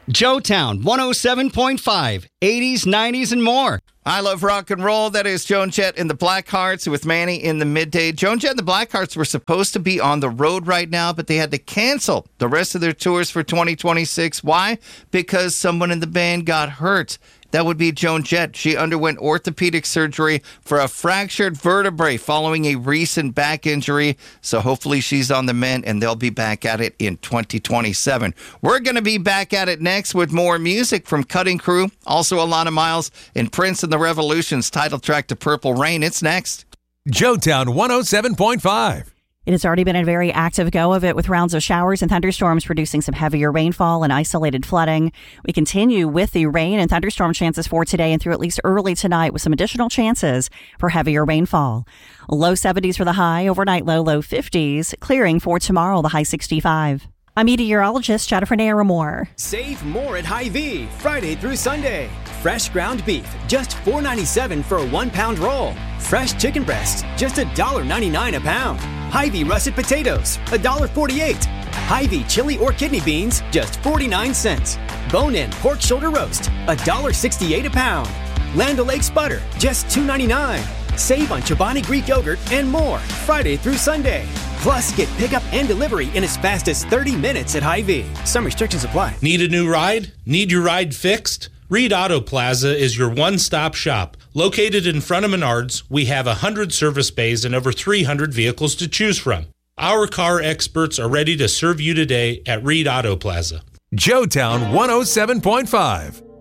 Joetown 107.5, 80s, 90s, and more. I love rock and roll. That is Joan Jett and the Blackhearts with Manny in the midday. Joan Jett and the Blackhearts were supposed to be on the road right now, but they had to cancel the rest of their tours for 2026. Why? Because someone in the band got hurt. That would be Joan Jett. She underwent orthopedic surgery for a fractured vertebrae following a recent back injury. So hopefully she's on the mend and they'll be back at it in 2027. We're going to be back at it next with more music from Cutting Crew. Also Alana Miles and Prince and the Revolution's title track to Purple Rain. It's next. Joetown 107.5. It has already been a very active go of it with rounds of showers and thunderstorms producing some heavier rainfall and isolated flooding. We continue with the rain and thunderstorm chances for today and through at least early tonight with some additional chances for heavier rainfall. Low 70s for the high, overnight low 50s, clearing for tomorrow, the high 65. I'm meteorologist Jennifer Naramore. Save more at Hy-Vee, Friday through Sunday. Fresh ground beef, just $4.97 for a 1-pound roll. Fresh chicken breasts, just $1.99 a pound. Hy-Vee russet potatoes, $1.48. Hy-Vee chili or kidney beans, just 49 cents. Bone-in pork shoulder roast, $1.68 a pound. Land O'Lakes butter, just $2.99. Save on Chobani Greek yogurt and more, Friday through Sunday. Plus, get pickup and delivery in as fast as 30 minutes at Hy-Vee. Some restrictions apply. Need a new ride? Need your ride fixed? Reed Auto Plaza is your one-stop shop. Located in front of Menards, we have 100 service bays and over 300 vehicles to choose from. Our car experts are ready to serve you today at Reed Auto Plaza. Joetown 107.5.